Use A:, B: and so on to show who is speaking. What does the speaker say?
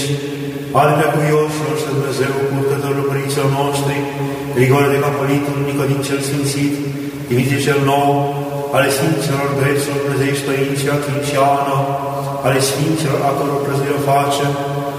A: ale cuioșilor și Dumnezeu, purtătorul părinților noștri, Grigore de Capolitul, Nicodim cel Sfințit, Dimitrie cel Nou, ale Sfinților Greților, Dumnezeiești Părinții, Achim și Ana, ale Sfinților, a căror prăzire face,